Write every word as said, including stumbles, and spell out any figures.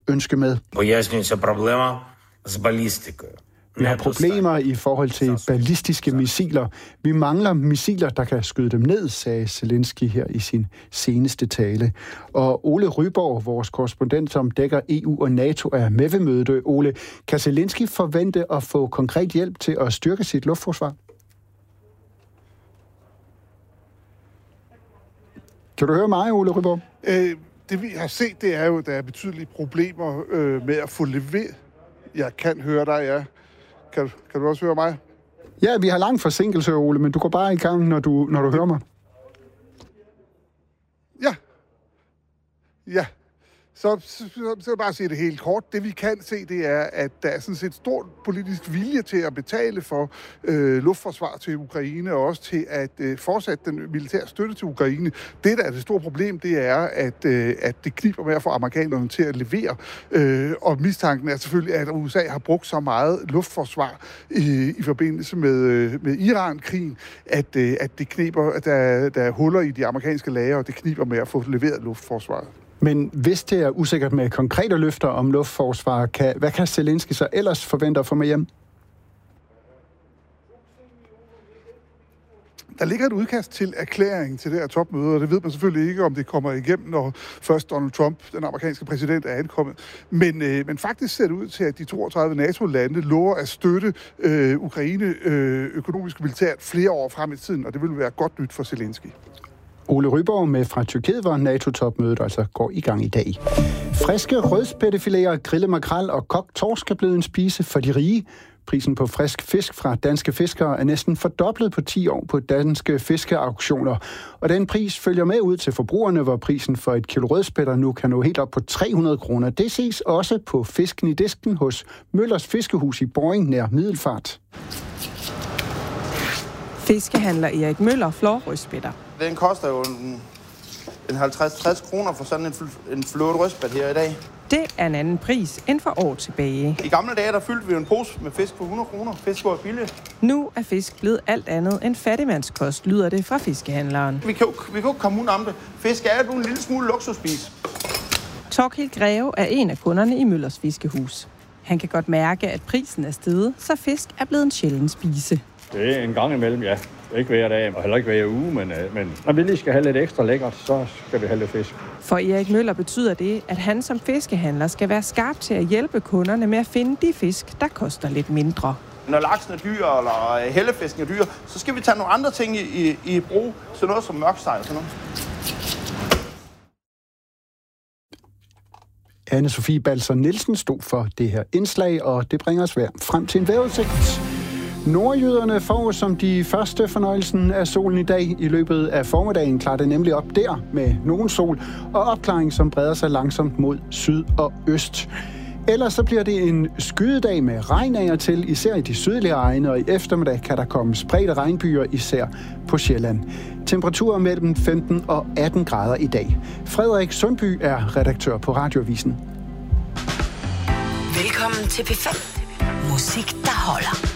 ønske med. Пояснюються проблема з балістикою. Vi har problemer i forhold til ballistiske missiler. Vi mangler missiler, der kan skyde dem ned, sagde Zelensky her i sin seneste tale. Og Ole Ryborg, vores korrespondent, som dækker E U og NATO, er med ved mødet. Ole, kan Zelensky forvente at få konkret hjælp til at styrke sit luftforsvar? Kan du høre mig, Ole Ryborg? Øh, det vi har set, det er jo, at der er betydelige problemer øh, med at få leveret. Jeg kan høre dig, ja. Kan, kan du også høre mig? Ja, vi har lang forsinkelse, Ole, men du går bare i gang, når du, når du hører mig. Ja. Ja. Så, så, så, så vil jeg bare sige det helt kort. Det vi kan se, det er, at der er sådan set stor politisk vilje til at betale for øh, luftforsvar til Ukraine, og også til at øh, fortsætte den militære støtte til Ukraine. Det, der er det store problem, det er, at, øh, at det kniber med at få amerikanerne til at levere. Øh, og mistanken er selvfølgelig, at U S A har brugt så meget luftforsvar i, i forbindelse med, øh, med Iran-krigen, at, øh, at det kniber, at der, der er huller i de amerikanske lager, og det kniber med at få leveret luftforsvaret. Men hvis det er usikkert med konkrete løfter om luftforsvar, kan, hvad kan Zelensky så ellers forvente at få med hjem? Der ligger et udkast til erklæring til det her topmøde, og det ved man selvfølgelig ikke, om det kommer igennem, når først Donald Trump, den amerikanske præsident, er ankommet. Men, øh, men faktisk ser det ud til, at de toogtredive NATO-lande lover at støtte øh, Ukraine øh, økonomisk og militært flere år frem i tiden, og det vil være godt nyt for Zelensky. Ole Ryborg med fra Tyrkiet, hvor NATO-topmødet altså går i gang i dag. Friske rødspættefiléer, grillet makrel og kogt torsk er blevet en spise for de rige. Prisen på frisk fisk fra danske fiskere er næsten fordoblet på ti år på danske fiskeauktioner. Og den pris følger med ud til forbrugerne, hvor prisen for et kilo rødspætter nu kan nå helt op på tre hundrede kroner. Det ses også på fisken i disken hos Møllers Fiskehus i Boring nær Middelfart. Fiskehandler Erik Møller flår rødspætter. Den koster jo en, en halvtreds til tres kroner for sådan en, en flået rødspæt her i dag. Det er en anden pris end for år tilbage. I gamle dage, der fyldte vi en pose med fisk for hundrede kroner. Fisk var billigt. Nu er fisk blevet alt andet end fattigmandskost, lyder det fra fiskehandleren. Vi kan jo, vi kan jo komme ud om det. Fisk er jo en lille smule luksusspis. Torkild Greve er en af kunderne i Møllers Fiskehus. Han kan godt mærke, at prisen er steget, så fisk er blevet en sjælden spise. Det er en gang imellem, ja. Ikke hver dag, og heller ikke hver uge, men, men når vi lige skal have lidt ekstra lækkert, så skal vi have lidt fisk. For Erik Møller betyder det, at han som fiskehandler skal være skarp til at hjælpe kunderne med at finde de fisk, der koster lidt mindre. Når laksen er dyr, eller hellefisken er dyr, så skal vi tage nogle andre ting i, i, i brug, sådan noget som mørksteg og sådan noget. Anne-Sophie Balser Nielsen stod for det her indslag, og det bringer os frem til en vejrudsigt. Nordjyderne får som de første fornøjelsen af solen i dag. I løbet af formiddagen klarer det nemlig op der med nogen sol og opklaring, som breder sig langsomt mod syd og øst. Ellers så bliver det en skydedag med regn af og til, især i de sydlige egne, og i eftermiddag kan der komme spredte regnbyer, især på Sjælland. Temperaturer mellem femten og atten grader i dag. Frederik Sundby er redaktør på Radioavisen. Velkommen til P fem. Musik, der holder.